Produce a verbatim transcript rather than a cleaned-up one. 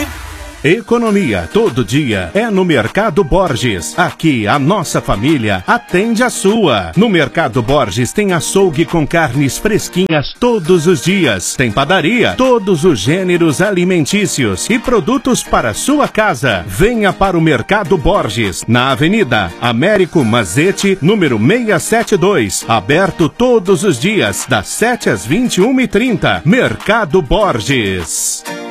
Economia todo dia é no Mercado Borges. Aqui a nossa família atende a sua. No Mercado Borges tem açougue com carnes fresquinhas todos os dias. Tem padaria, todos os gêneros alimentícios e produtos para sua casa. Venha para o Mercado Borges, na Avenida Américo Mazete, número seiscentos e setenta e dois. Aberto todos os dias, das sete às vinte e uma e trinta. Mercado Borges.